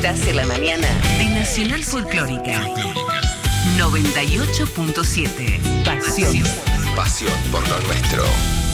Estás en la mañana de Nacional Folclórica 98.7. Pasión. Pasión por lo nuestro.